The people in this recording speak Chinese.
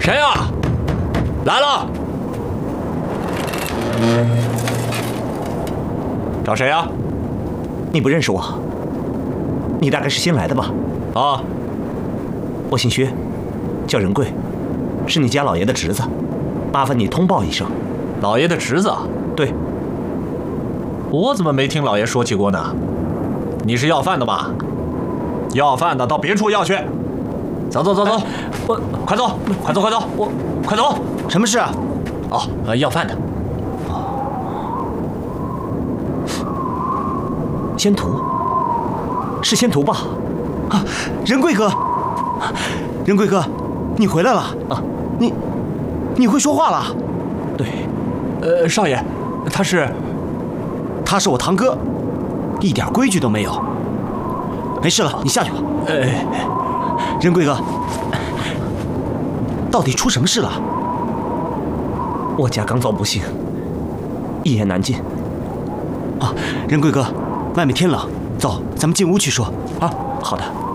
谁呀？来了。找谁呀？ 你不认识我？你大概是新来的吧？ 啊， 我姓薛，叫仁贵，是你家老爷的侄子，麻烦你通报一声。 老爷的侄子？ 对。 我怎么没听老爷说起过呢？你是要饭的吧？要饭的到别处要去。走走走走， 我快走，快走快走，快走。 什么事啊？ 哦，要饭的。 仙徒，是仙徒吧？啊，仁贵哥，仁贵哥，你回来了啊！你会说话了？ 对，少爷，他是我堂哥，一点规矩都没有。没事了，你下去吧。仁贵哥，到底出什么事了？我家刚遭不幸，一言难尽。啊，仁贵哥，外面天冷，走，咱们进屋去说。啊，好的。